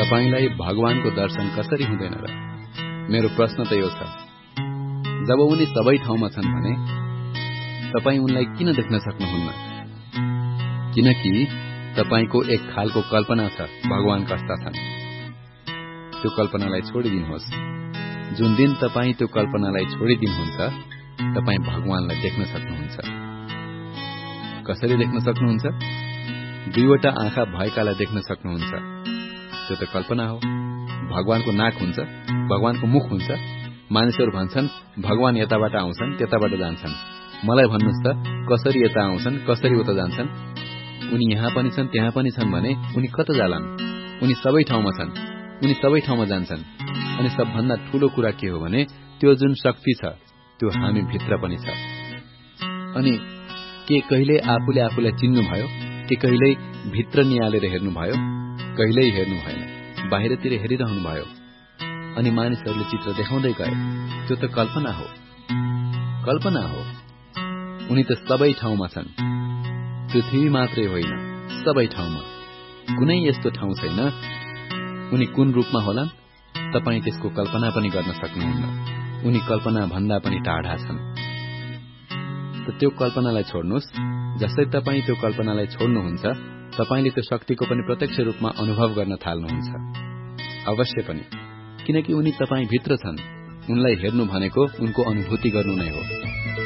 तपाईलाई भगवानको दर्शन कसरी हुँदैन र? मेरो प्रश्न त यो छ, जब उनी सबै ठाउँमा छन् भने तपाई उनलाई किन देख्न सक्नुहुन्न? किनकि तपाईको एक खालको कल्पना छ भगवान कस्ता छन्। त्यो कल्पनालाई छोडिदिनुहोस्। जुन दिन तपाई त्यो कल्पनालाई छोडिदिनुहुन्छ, तपाई भगवानलाई देख्न सक्नुहुन्छ। कसरी देख्न सक्नुहुन्छ? दुईवटा आँखा भएकालाई देख्न सक्नुहुन्छ। त्यो त कल्पना हो। भगवानको नाक हुन्छ, भगवानको मुख हुन्छ। मानिसहरू भन्छन् भगवान यताबाट आउँछन्, त्यताबाट जान्छन्। मलाई भन्नुस् त, कसरी यता आउँछन्, कसरी उता जान्छन्? उनी यहाँ पनि छन्, त्यहाँ पनि छन् भने उनी कता जालान्? उनी सबै ठाउँमा छन्, उनी सबै ठाउँमा जान्छन्। अनि सबभन्दा ठूलो कुरा के हो भने त्यो जुन शक्ति छ त्यो हामी भित्र पनि छ। अनि के कहिल्यै आफूले आफूलाई चिन्नु भयो? के कहिल्यै भित्र निहालेर हेर्नु भयो? कहिल्यै हेर्नु भएन। बाहिरतिर हेरिरहनु भयो। अनि मानिसहरूले चित्र देखाउँदै गए। त्यो त कल्पना हो, कल्पना हो। उनी त सबै ठाउँमा छन्। पृथ्वी मात्रै होइन, सबै ठाउँमा। कुनै यस्तो ठाउँ छैन। उनी कुन रूपमा होलान् तपाई त्यसको कल्पना पनि गर्न सक्नुहुन्न। उनी कल्पना भन्दा पनि टाढा छन्। त त्यो कल्पनालाई छोड्नुस्। जसै तपाई त्यो कल्पनालाई छोड्नुहुन्छ, तपाईले त्यो शक्तिको पनि प्रत्यक्ष रूपमा अनुभव गर्न थाल्नुहुन्छ। अवश्य पनि, किनकि उनी तपाई भित्र छन्। उनलाई हेर्नु भनेको उनको अनुभूति गर्नु नै हो।